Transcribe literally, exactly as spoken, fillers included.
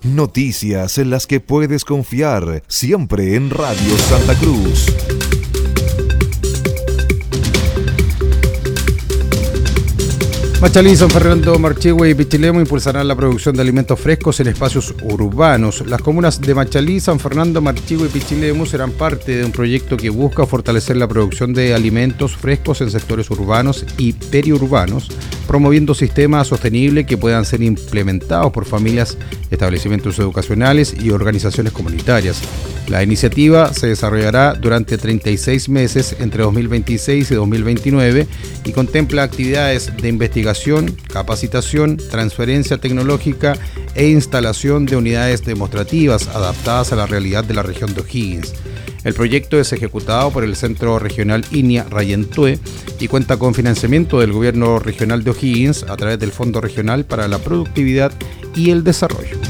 Noticias en las que puedes confiar, siempre en Radio Santa Cruz. Machalí, San Fernando, Marchihue y Pichilemu impulsarán la producción de alimentos frescos en espacios urbanos. Las comunas de Machalí, San Fernando, Marchihue y Pichilemu serán parte de un proyecto que busca fortalecer la producción de alimentos frescos en sectores urbanos y periurbanos, promoviendo sistemas sostenibles que puedan ser implementados por familias, establecimientos educacionales y organizaciones comunitarias. La iniciativa se desarrollará durante treinta y seis meses entre dos mil veintiséis y dos mil veintinueve y contempla actividades de investigación, capacitación, transferencia tecnológica e instalación de unidades demostrativas adaptadas a la realidad de la región de O'Higgins. El proyecto es ejecutado por el Centro Regional Inia Rayentue y cuenta con financiamiento del Gobierno Regional de O'Higgins a través del Fondo Regional para la Productividad y el Desarrollo.